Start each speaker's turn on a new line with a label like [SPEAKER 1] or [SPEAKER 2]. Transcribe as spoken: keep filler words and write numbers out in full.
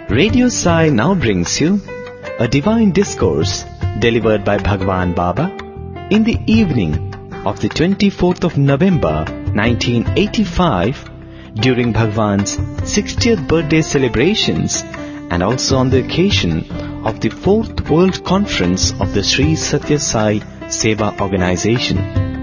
[SPEAKER 1] Radio Sai now brings you a divine discourse delivered by Bhagwan Baba in the evening of the twenty-fourth of November nineteen eighty-five during Bhagwan's sixtieth birthday celebrations and also on the occasion of the fourth World Conference of the Sri Satya Sai Seva Organization.